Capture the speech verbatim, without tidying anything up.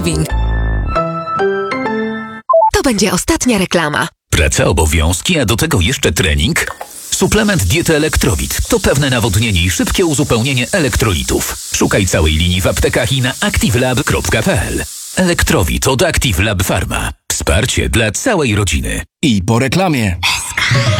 To będzie ostatnia reklama. Praca, obowiązki, a do tego jeszcze trening? Suplement diety Elektrowit to pewne nawodnienie i szybkie uzupełnienie elektrolitów. Szukaj całej linii w aptekach i na activelab kropka p l. Elektrowit od Active Lab Pharma. Wsparcie dla całej rodziny. I po reklamie.